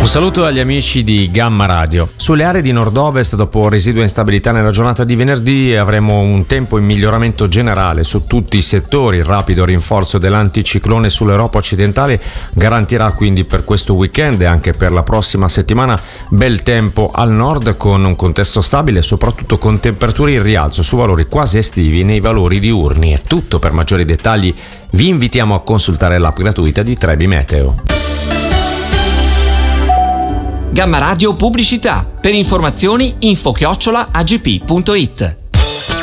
saluto agli amici di Gamma Radio. Sulle aree di nord-ovest, dopo residua instabilità nella giornata di venerdì, avremo un tempo in miglioramento generale su tutti i settori. Il rapido rinforzo dell'anticiclone sull'Europa occidentale garantirà quindi per questo weekend e anche per la prossima settimana bel tempo al nord, con un contesto stabile e soprattutto con temperature in rialzo su valori quasi estivi nei valori diurni. È tutto. Per maggiori dettagli vi invitiamo a consultare l'app gratuita di Trebi Meteo. Gamma Radio Pubblicità. Per informazioni info@agp.it.